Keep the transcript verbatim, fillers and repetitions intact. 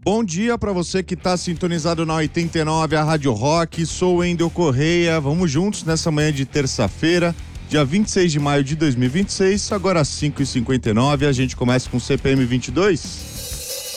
Bom dia para você que está sintonizado na oitenta e nove, a Rádio Rock. Sou o Wendel Correia. Vamos juntos nessa manhã de terça-feira, dia vinte e seis de maio de dois mil e vinte e seis, agora às cinco e cinquenta e nove. A gente começa com C P M vinte e dois.